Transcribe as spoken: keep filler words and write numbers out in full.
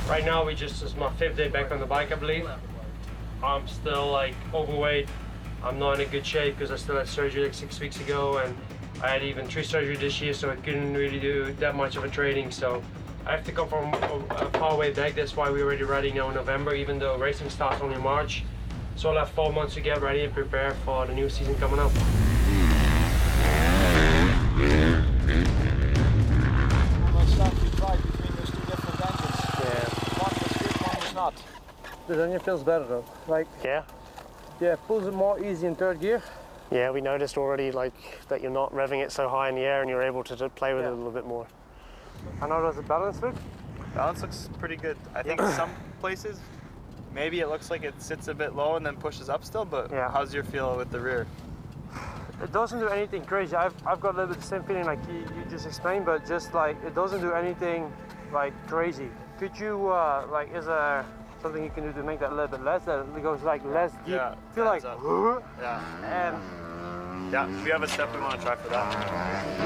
Right now, we just, it's my fifth day back on the bike, I believe. I'm still like overweight. I'm not in a good shape because I still had surgery like six weeks ago, and I had even tree surgery this year, so I couldn't really do that much of a training. So I have to come from a, a far way back. That's why we're already ready now in November, even though racing starts only in March. So I'll have four months to get ready and prepare for the new season coming up. The Xenia feels better though. Like Yeah? Yeah, pulls it more easy in third gear. Yeah, we noticed already like that you're not revving it so high in the air and you're able to play with yeah. it a little bit more. And how does the balance look? Balance looks pretty good. I think some places, maybe it looks like it sits a bit low and then pushes up still, but yeah. How's your feel with the rear? It doesn't do anything crazy. I've, I've got a little bit the same feeling like you, you just explained, but just like, it doesn't do anything like crazy. Could you, uh, like, is there something you can do to make that a little bit less, that it goes like less deep? Yeah, feel like, up. huh? Yeah. And Yeah, we have a step we want to try for that.